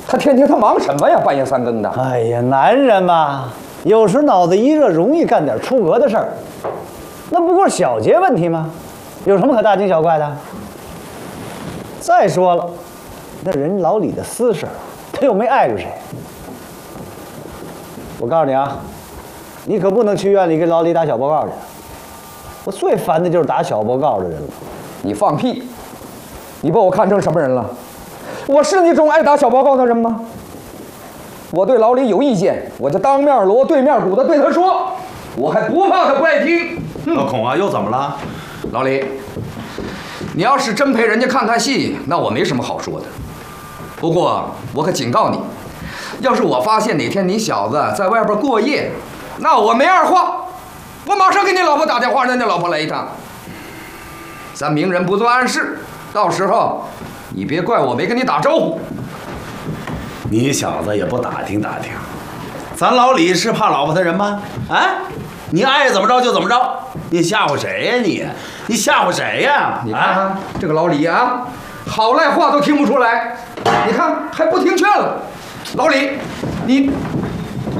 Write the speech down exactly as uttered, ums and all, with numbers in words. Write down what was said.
他天天他忙什么呀？半夜三更的。 哎呀，男人嘛，有时脑子一热，容易干点出格的事儿。那不过是小节问题吗？有什么可大惊小怪的？再说了，那人老李的私事儿，他又没碍着谁。我告诉你啊，你可不能去院里跟老李打小报告去。我最烦的就是打小报告的人了。 你放屁！你把我看成什么人了？我是那种爱打小报告的人吗？我对老李有意见，我就当面锣对面鼓的对他说，我还不怕他不爱听。 老孔啊，又怎么了？ 老李，你要是真陪人家看看戏，那我没什么好说的。不过我可警告你，要是我发现哪天你小子在外边过夜，那我没二话，我马上给你老婆打电话，让你老婆来一趟。咱明人不做暗事，到时候你别怪我没跟你打招呼。 你小子也不打听打听，咱老李是怕老婆的人吗？啊，你爱怎么着就怎么着，你吓唬谁呀你？你吓唬谁呀？ 你看、啊、这个老李啊，好赖话都听不出来，你看还不听劝了。老李，你